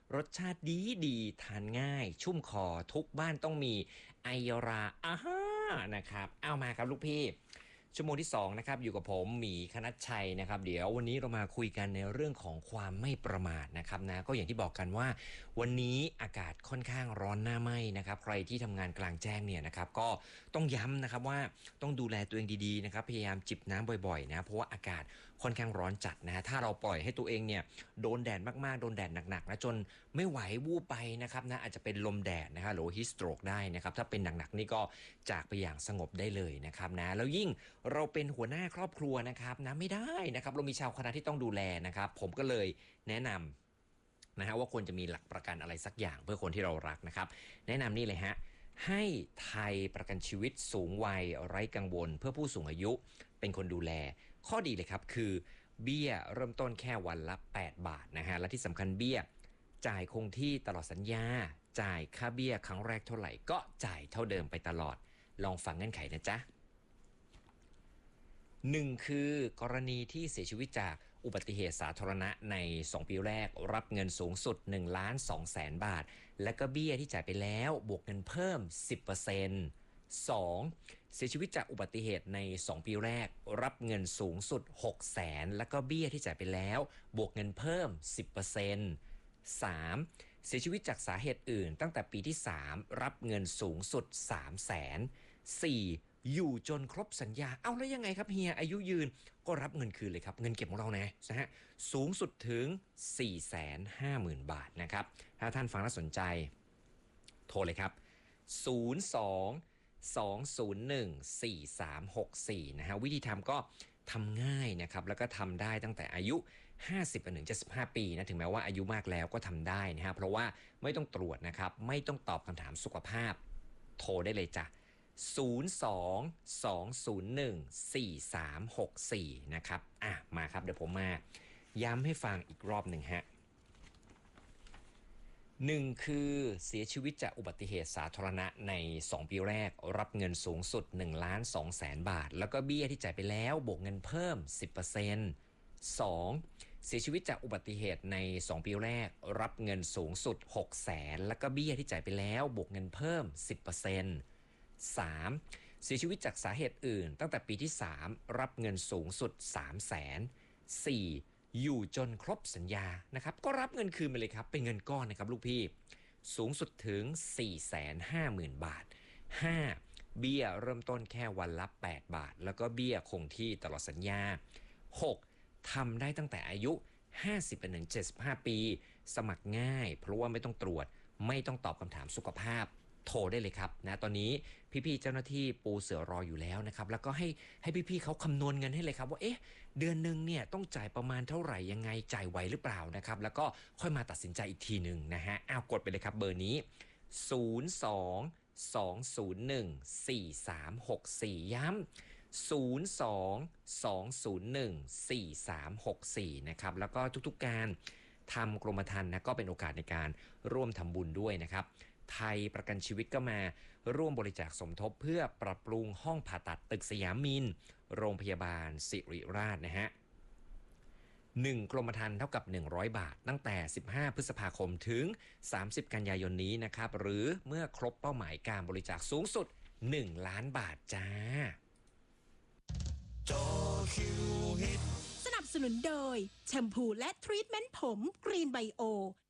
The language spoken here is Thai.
รสชาติดีทานง่ายชุ่มคอทุกบ้านต้องมีไอราอาฮ่านะครับเอามาครับลูกพี่ชั่วโมงที่2นะครับอยู่กับผมหมีคณัชชัยนะครับเดี๋ยววันนี้เรามาคุยกันในเรื่องของความไม่ประมาทนะครับนะก็อย่างที่บอกกันว่าวันนี้อากาศค่อนข้างร้อนหน้าไหม้นะครับใครที่ทำงานกลางแจ้งเนี่ยนะครับก็ต้องย้ำนะครับว่าต้องดูแลตัวเองดีๆนะครับพยายามจิบน้ำบ่อยๆนะเพราะว่าอากาศค่อนข้างร้อนจัดนะถ้าเราปล่อยให้ตัวเองเนี่ยโดนแดดมากๆโดนแดดหนักๆนะจนไม่ไหววูบไปนะครับนะอาจจะเป็นลมแดดนะครับหรือฮิสโตรกได้นะครับถ้าเป็นหนักๆนี่ก็จากไปอย่างสงบได้เลยนะครับนะแล้วยิ่งเราเป็นหัวหน้าครอบครัวนะครับนะไม่ได้นะครับเรามีชาวคณะที่ต้องดูแลนะครับผมก็เลยแนะนำนะฮะว่าควรจะมีหลักประกันอะไรสักอย่างเพื่อคนที่เรารักนะครับแนะนำนี่เลยฮะให้ไทยประกันชีวิตสูงวัยไร้กังวลเพื่อผู้สูงอายุเป็นคนดูแลข้อดีเลยครับคือเบี้ยเริ่มต้นแค่วันละ8 บาทนะฮะและที่สำคัญเบี้ยจ่ายคงที่ตลอดสัญญาจ่ายค่าเบี้ยครั้งแรกเท่าไหร่ก็จ่ายเท่าเดิมไปตลอดลองฟังเงื่อนไขนะจ๊ะ1คือกรณีที่เสียชีวิตจากอุบัติเหตุสาธารณะใน2 ปีแรกรับเงินสูงสุด1,200,000 บาทและก็เบี้ยที่จ่ายไปแล้วบวกเงินเพิ่ม 10% 2. เสียชีวิตจากอุบัติเหตุใน 2 ปีแรกรับเงินสูงสุด600,000และก็เบี้ยที่จ่ายไปแล้วบวกเงินเพิ่ม 10% 3. เสียชีวิตจากสาเหตุอื่นตั้งแต่ปีที่3รับเงินสูงสุด300,000 4. อยู่จนครบสัญญาเอาแล้วยังไงครับเฮียอายุยืนก็รับเงินคืนเลยครับเงินเก็บของเรานะฮะสูงสุดถึง 450,000 บาทนะครับถ้าท่านฟังแล้วสนใจโทรเลยครับ02-201-4364นะฮะวิธีทำก็ทำง่ายนะครับแล้วก็ทำได้ตั้งแต่อายุ50ถึง75ปีนะถึงแม้ว่าอายุมากแล้วก็ทำได้นะฮะเพราะว่าไม่ต้องตรวจนะครับไม่ต้องตอบคำถามสุขภาพโทรได้เลยจ้ะ02-201-4364นะครับมาครับเดี๋ยวผมมาย้ำให้ฟังอีกรอบหนึ่งฮะ1คือเสียชีวิตจากอุบัติเหตุสาธารณะใน2 ปีแรกรับเงินสูงสุด1,200,000 บาทแล้วก็เบี้ยที่จ่ายไปแล้วบวกเงินเพิ่ม 10% 2. เสียชีวิตจากอุบัติเหตุใน2 ปีแรกรับเงินสูงสุด600,000แล้วก็เบี้ยที่จ่ายไปแล้วบวกเงินเพิ่ม 10% 3. เสียชีวิตจากสาเหตุอื่นตั้งแต่ปีที่3รับเงินสูงสุด300,000 4. อยู่จนครบสัญญานะครับก็รับเงินคืนไปเลยครับเป็นเงินก้อนนะครับลูกพี่สูงสุดถึง 450,000 บาท 5. เบี้ยเริ่มต้นแค่วันละ8 บาทแล้วก็เบี้ยคงที่ตลอดสัญญา 6. ทำได้ตั้งแต่อายุ50-75 ปีสมัครง่ายเพราะว่าไม่ต้องตรวจไม่ต้องตอบคำถามสุขภาพโทรได้เลยครับนะตอนนี้พี่ๆเจ้าหน้าที่ปูเสือรออยู่แล้วนะครับแล้วก็ให้พี่ๆเขาคำนวณเงินให้เลยครับว่าเดือนหนึ่งเนี่ยต้องจ่ายประมาณเท่าไหร่ยังไงจ่ายไหวหรือเปล่านะครับแล้วก็ค่อยมาตัดสินใจอีกทีหนึ่งนะฮะกดไปเลยครับเบอร์นี้02-201-4364ย้ำ02-201-4364นะครับแล้วก็ทุกๆการทำกรมธรรม์นะก็เป็นโอกาสในการร่วมทำบุญด้วยนะครับไทยประกันชีวิตก็มาร่วมบริจาคสมทบเพื่อปรับปรุงห้องผ่าตัดตึกสยามมินโรงพยาบาลสิริราชนะฮะ1 กรมธรรม์เท่ากับ100 บาทตั้งแต่15 พฤษภาคมถึง30 กันยายนนี้นะครับหรือเมื่อครบเป้าหมายการบริจาคสูงสุด1 ล้านบาทจ้าจอคิวฮิตสนับสนุนโดยแชมพูและทรีทเมนต์ผมกรีนไบโอ